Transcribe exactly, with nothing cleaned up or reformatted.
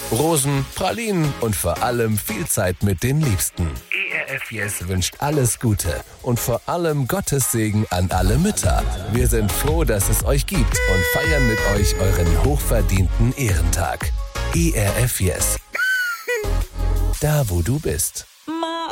Rosen, Pralinen und vor allem viel Zeit mit den Liebsten. E R F Yes wünscht alles Gute und vor allem Gottes Segen an alle Mütter. Wir sind froh, dass es euch gibt und feiern mit euch euren hochverdienten Ehrentag. E R F Yes. Da, wo du bist.